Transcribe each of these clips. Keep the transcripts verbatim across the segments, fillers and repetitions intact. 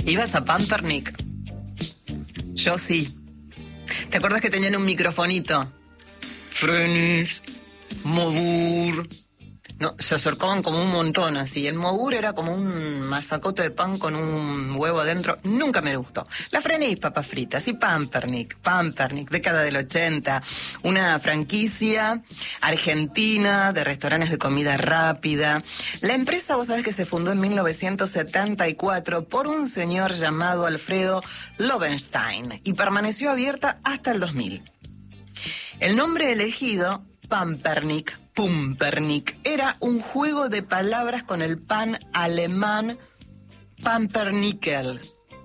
¿Ibas a Pampernick? Yo sí. ¿Te acuerdas que tenían un microfonito? Frenis, Mobur. No, se acercaban como un montón así. El Mobur era como un masacote de pan con un huevo adentro. Nunca me gustó. La Frenis, papas fritas. Y Pampernick. Pampernick, década del ochenta. Una franquicia argentina de restaurantes de comida rápida. La empresa, vos sabés que se fundó en mil novecientos setenta y cuatro por un señor llamado Alfredo Lobenstein y permaneció abierta hasta el dos mil. El nombre elegido, Pampernick, Pumpernick, era un juego de palabras con el pan alemán Pumpernickel.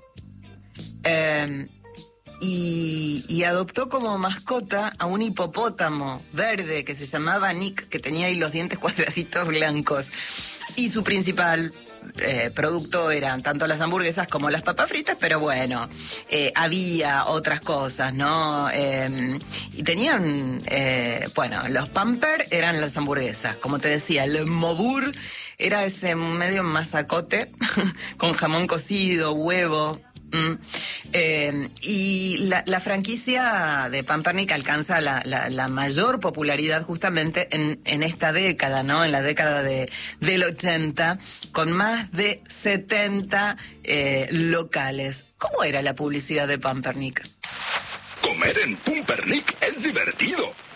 Eh, y, y adoptó como mascota a un hipopótamo verde que se llamaba Nick, que tenía ahí los dientes cuadraditos blancos. Y su principal eh, producto eran tanto las hamburguesas como las papas fritas, pero bueno, eh, había otras cosas, ¿no? Eh, y tenían, eh, bueno, los Pamper eran las hamburguesas, como te decía, el Mobur era ese medio masacote con jamón cocido, huevo. Mm. Eh, y la, la franquicia de Pampernick alcanza la, la, la mayor popularidad justamente en, en esta década, ¿no? En la década de, del ochenta, con más de setenta eh, locales. ¿Cómo era la publicidad de Pampernick? Comer en Pumpernick es divertido.